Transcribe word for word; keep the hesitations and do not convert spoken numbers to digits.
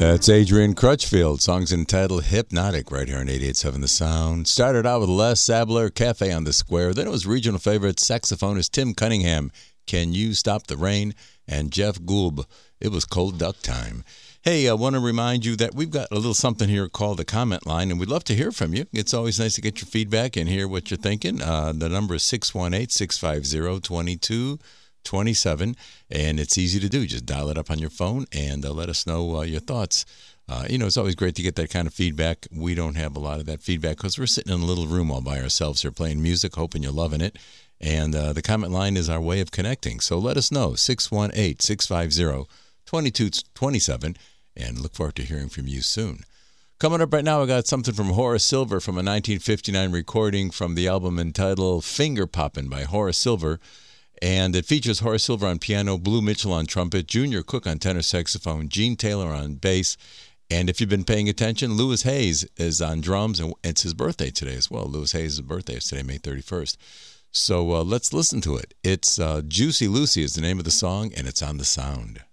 That's Adrian Crutchfield. Song's entitled Hypnotic right here on eighty-eight point seven The Sound. Started out with Les Sabler, Cafe on the Square. Then it was regional favorite saxophonist Tim Cunningham, Can You Stop the Rain? And Jeff Gould, It Was Cold Duck Time. Hey, I want to remind you that we've got a little something here called the comment line, and we'd love to hear from you. It's always nice to get your feedback and hear what you're thinking. Uh, the number is six one eight, six five zero, two two two seven, and it's easy to do. Just dial it up on your phone and uh, let us know uh, your thoughts. Uh, you know, it's always great to get that kind of feedback. We don't have a lot of that feedback because we're sitting in a little room all by ourselves here playing music, hoping you're loving it. And uh, the comment line is our way of connecting. So let us know, six one eight, six five zero, two two two seven, and look forward to hearing from you soon. Coming up right now, I got something from Horace Silver from a nineteen fifty-nine recording from the album entitled Finger Poppin' by Horace Silver. And it features Horace Silver on piano, Blue Mitchell on trumpet, Junior Cook on tenor saxophone, Gene Taylor on bass. And if you've been paying attention, Louis Hayes is on drums, and it's his birthday today as well. Louis Hayes' birthday is today, May thirty-first. So uh, let's listen to it. It's uh, Juicy Lucy is the name of the song, and it's on The Sound.